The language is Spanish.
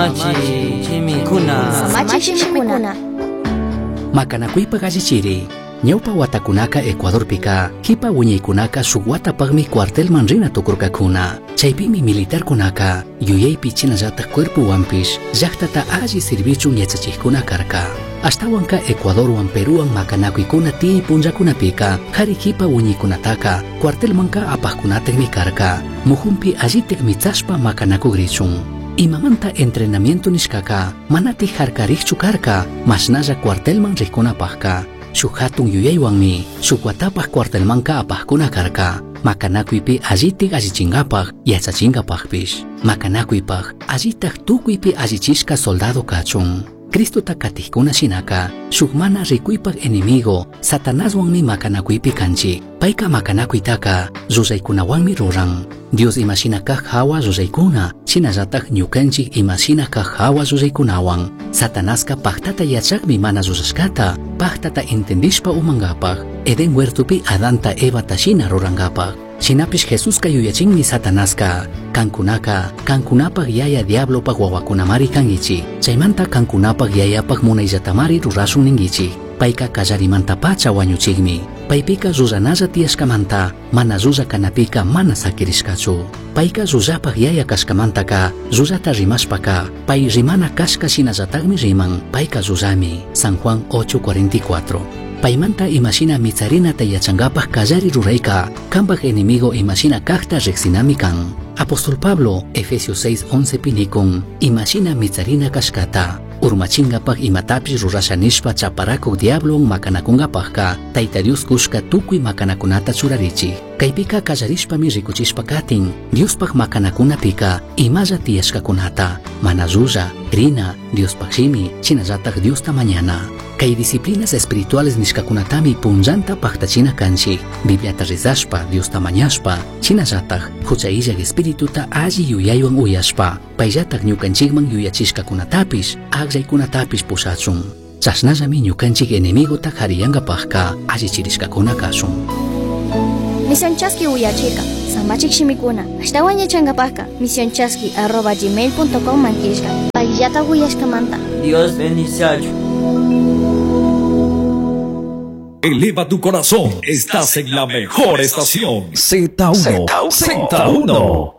Samachi Chimikuna. Makanakuypaq allichiri. Ñawpa watakunaka Ecuador pika, hipa wiñaykunaka shuk watapaqmi cuartelman rina tukurkakuna. Chaypimi militarkunaka, yuyaypi chinallatak cuerpowanpish, llaqtata alli servichun yachachiqkuna karka. Ashtawanka Ecuadorwan Peruwan makanakuykuna tiy punllakunapika, qhari hipa wiñaykunataka, cuartelmanka apaqkunatekmi karka. Mujunpi allitek mitzashpa makanakugrichun. Imamanta entrenamiento nishkaka, manati harkariqchu karka, mashnalla cuartelman riqkunapaqka. Shuk hatun yuyaywanmi, shuk watapaq cuartelmanka apaqkuna karka. Makanakuypi allitik allichingapaq, yachachinkapaqpish. Makanakuypaq allitak tukuypi allichishka soldado kachun. Cristota katiqkuna shinaka, shuk mana rikuypaq enemigo, Satanaswanmi makanakuypi kanchik. Payka makanakuytaka, ruraykunawanmi ruran. Dios imashina kaq hawa ruraykuna, shinallatak ñukanchik imashina kaq hawa ruraykunawan. Satanaska paqtata yachaqmi mana rurashkata, paqtata entendishpa umangapaq, Eden huertupi Adanta Evata shina rurangapaq. Shinapish Jesuska yuyachinmi Satanaska, kankunapaq yaya diablopaq wawakunamari kangichi. Chaymanta kankunapaq yayapaq munayllatamari rurashun ningichi. Payka kallarimanta pacha wañuchigmi. Paypika ruranalla tiyashkamanta, mana rura kanapika mana sakirishkachu. Payka rurapaq yaya kashkamantaka, rurata rimashpaka, pay rimana kashka shinallatakmi riman, payka rurami. San Juan 8:44. Paymanta imashina mitzarinata yachangapaq kallari rurayka, kanpaq enemigo imashina kaqta riqsinami kan. Apóstol Pablo, Efesios 6:11 pinikun, imashina mitzarina kashkata, urmachingapaq imatapis rurashanishpa chaparakuq diablon makanakunkapaqka, Tayta Dios kushka tukuy makanakunata churarichi. Kaypika kallarishpami rikuchishpa katin, Diospaq makanakunapika imalla tiyashkakunata, mana rura, rina, Diospaqshimi, shinallatak Diosta mañana. Kay disciplinas espirituales nishkakunatami punllanta paqtachina kanchik, Bibliata rizashpa, Diosta mañashpa, shinallatak huchayillak espirituta alli yuyaywan uyashpa, payllatak ñukanchikman yuyachishkakunatapish, aqllaykunatapish pushachun. Chashnallami ñukanchik enemigota qhariyankapaqqa allichirishkakuna kashun. Misionchaski uyachika, samachik shimikuna, ashtawan yachankapaqqa misionchaski@gmail.com mankishka, payllata uyashkamanta. Dios bendice. Eleva tu corazón, estás en la mejor estación. Z1.